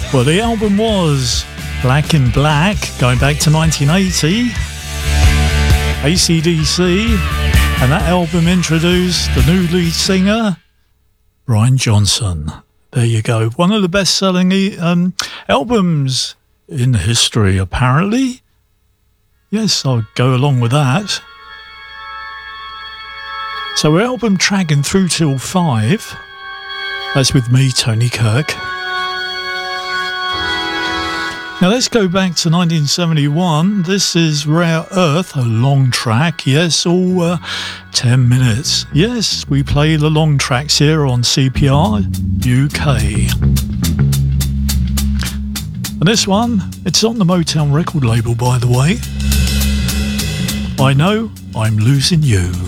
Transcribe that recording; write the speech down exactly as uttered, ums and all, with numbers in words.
Well, the album was Black in Black, going back to nineteen eighty. A C D C, and that album introduced the new lead singer, Brian Johnson. There you go. One of the best-selling um, albums in history, apparently. Yes, I'll go along with that. So we're album tracking through till five. That's with me, Tony Kirk. Now let's go back to nineteen seventy-one. This is Rare Earth, a long track. Yes, all uh, ten minutes. Yes, we play the long tracks here on C P R U K. And this one, it's on the Motown record label, by the way. I Know I'm Losing You.